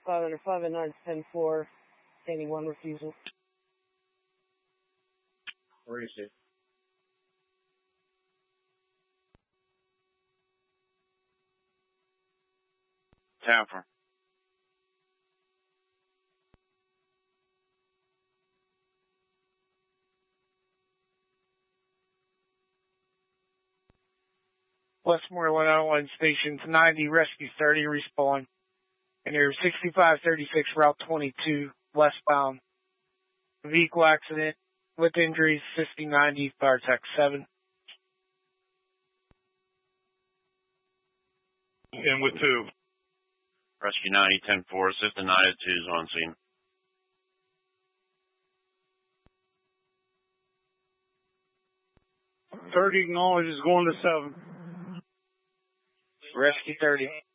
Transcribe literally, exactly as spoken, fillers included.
five under five and nine ten four, standing one refusal. Where is it? Tapper. Westmoreland Outline Stations ninety, Rescue thirty, respawn. And you're sixty-five thirty-six, Route twenty-two, westbound. Vehicle accident with injuries, fifty ninety, Fire Tech seven. In with two. Rescue ninety, ten four, assist the nine oh twos on scene. thirty acknowledges going to seven. Rescue thirty.